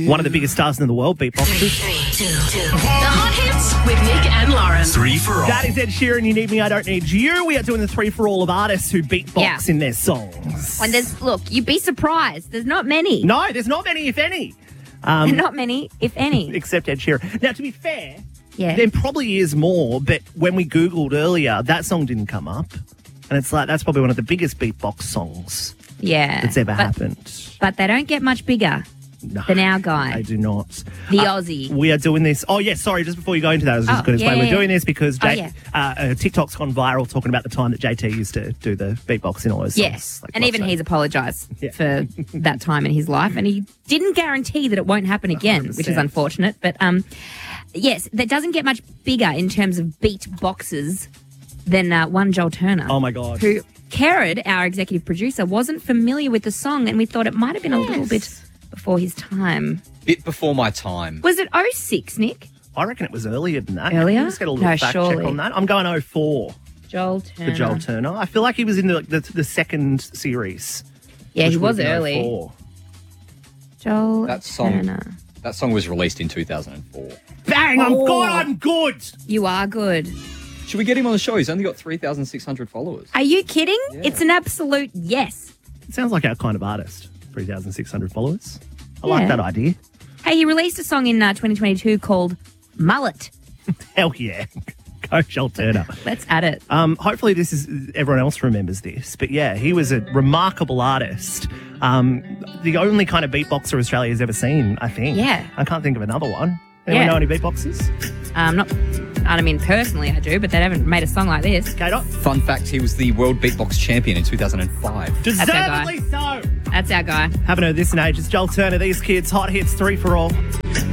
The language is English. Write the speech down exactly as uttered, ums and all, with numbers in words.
One of the biggest stars in the world, beatboxers. Three, two, two. The hot hits with Nick and Lauren. Three for all. That is Ed Sheeran, You Need Me, I Don't Need You. We are doing the three for all of artists who beatbox Yeah. in their songs. And there's, look, you'd be surprised. There's not many. No, there's not many, if any. Um, Not many, if any. except Ed Sheeran. Now, to be fair, Yeah. there probably is more, but when we Googled earlier, that song didn't come up. And it's like, that's probably one of the biggest beatbox songs Yeah. that's ever but, happened. But they don't get much bigger No, than our guy. I do not. The Uh, Aussie. We are doing this. Oh, yes, sorry, just before you go into that, I was just Oh, going to yeah, explain. yeah, We're doing yeah. this because Oh, J- yeah. uh, uh, TikTok's gone viral talking about the time that J T used to do the beatbox in all his songs. Yes. Like, and lots even of- he's apologised Yeah. for that time in his life. And he didn't guarantee that it won't happen again, one hundred which is percent. unfortunate. But um, yes, that doesn't get much bigger in terms of beat boxes than uh, one Joel Turner. Oh, my God. Who, Kerrod, our executive producer, wasn't familiar with the song, and we thought it might have been a little bit before his time. Bit before my time. Was it oh six, Nick? I reckon it was earlier than that. Earlier? Let's get a little No, fact surely. check on that. I'm going oh four Joel for Turner. Joel Turner. I feel like he was in the the, the second series. Yeah, he which would was have been early. oh four. Joel That song- Turner. That song was released in two thousand four. Bang! I'm Oh. good. I'm good. You are good. Should we get him on the show? He's only got three thousand six hundred followers. Are you kidding? It's an absolute yes. It sounds like our kind of artist. three thousand six hundred followers. I like Yeah. that idea. Hey, he released a song in uh, twenty twenty-two called Mullet. Hell yeah. Go Joel Turner. Let's add it. Um, hopefully this is everyone else remembers this, but yeah, he was a remarkable artist. Um, the only kind of beatboxer Australia's ever seen, I think. Yeah. I can't think of another one. Anyone Yeah. know any beatboxers? Um, not, I mean, personally I do, but they haven't made a song like this. Kato? Fun fact, he was the world beatbox champion in two thousand five. our guy. Deservedly so. That's our guy. Haven't heard this in ages. Joel Turner, these kids, hot hits, three for all.